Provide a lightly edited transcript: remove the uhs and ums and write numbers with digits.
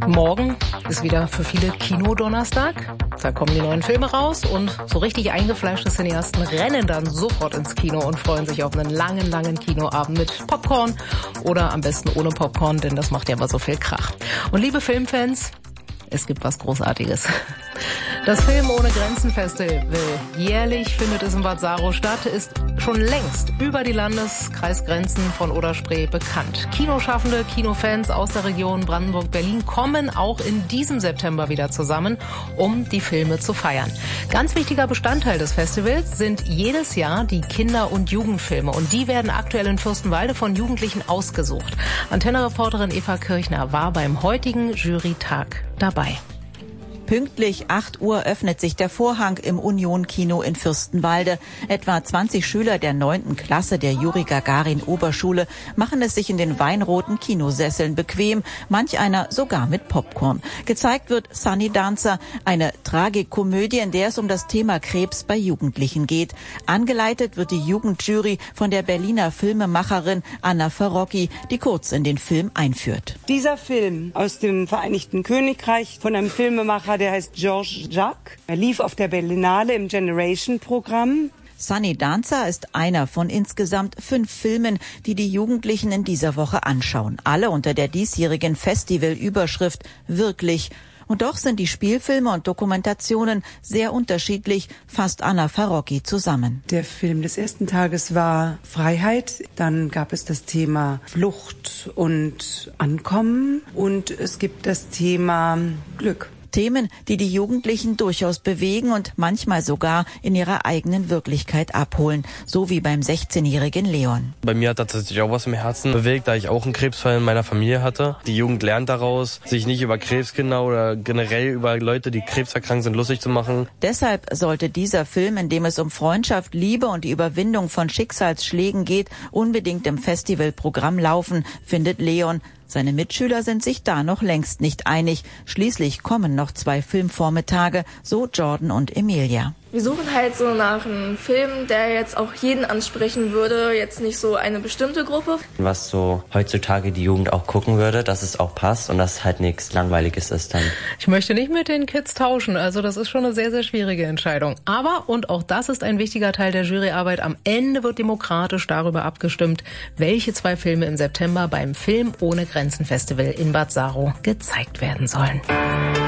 Morgen ist wieder für viele Kinodonnerstag. Da kommen die neuen Filme raus und so richtig eingefleischte Cineasten rennen dann sofort ins Kino und freuen sich auf einen langen, langen Kinoabend mit Popcorn oder am besten ohne Popcorn, denn das macht ja immer so viel Krach. Und liebe Filmfans, es gibt was Großartiges. Das Film ohne Grenzen Festival, jährlich findet es in Bad Saro statt, ist schon längst über die Landeskreisgrenzen von Oder-Spree bekannt. Kinoschaffende, Kinofans aus der Region Brandenburg-Berlin kommen auch in diesem September wieder zusammen, um die Filme zu feiern. Ganz wichtiger Bestandteil des Festivals sind jedes Jahr die Kinder- und Jugendfilme und die werden aktuell in Fürstenwalde von Jugendlichen ausgesucht. Antenne-Reporterin Eva Kirchner war beim heutigen Jurytag dabei. Pünktlich 8 Uhr öffnet sich der Vorhang im Union-Kino in Fürstenwalde. Etwa 20 Schüler der 9. Klasse der Juri-Gagarin-Oberschule machen es sich in den weinroten Kinosesseln bequem, manch einer sogar mit Popcorn. Gezeigt wird Sunny Dancer, eine Tragikomödie, in der es um das Thema Krebs bei Jugendlichen geht. Angeleitet wird die Jugendjury von der Berliner Filmemacherin Anna Farocki, die kurz in den Film einführt. Dieser Film aus dem Vereinigten Königreich von einem Filmemacher, der heißt Georges Jacques. Er lief auf der Berlinale im Generation-Programm. Sunny Dancer ist einer von insgesamt 5 Filmen, die die Jugendlichen in dieser Woche anschauen. Alle unter der diesjährigen Festivalüberschrift Wirklich. Und doch sind die Spielfilme und Dokumentationen sehr unterschiedlich, fasst Anna Farocki zusammen. Der Film des ersten Tages war Freiheit, dann gab es das Thema Flucht und Ankommen und es gibt das Thema Glück. Themen, die die Jugendlichen durchaus bewegen und manchmal sogar in ihrer eigenen Wirklichkeit abholen, so wie beim 16-jährigen Leon. Bei mir hat tatsächlich auch was im Herzen bewegt, da ich auch einen Krebsfall in meiner Familie hatte. Die Jugend lernt daraus, sich nicht über Krebskinder oder generell über Leute, die krebserkrankt sind, lustig zu machen. Deshalb sollte dieser Film, in dem es um Freundschaft, Liebe und die Überwindung von Schicksalsschlägen geht, unbedingt im Festivalprogramm laufen, findet Leon. Seine Mitschüler sind sich da noch längst nicht einig. Schließlich kommen noch 2 Filmvormittage, so Jordan und Emilia. Wir suchen halt so nach einem Film, der jetzt auch jeden ansprechen würde, jetzt nicht so eine bestimmte Gruppe. Was so heutzutage die Jugend auch gucken würde, dass es auch passt und dass halt nichts Langweiliges ist dann. Ich möchte nicht mit den Kids tauschen, also das ist schon eine sehr, sehr schwierige Entscheidung. Aber, und auch das ist ein wichtiger Teil der Juryarbeit, am Ende wird demokratisch darüber abgestimmt, welche 2 Filme im September beim Film ohne Grenzen Festival in Bad Saro gezeigt werden sollen.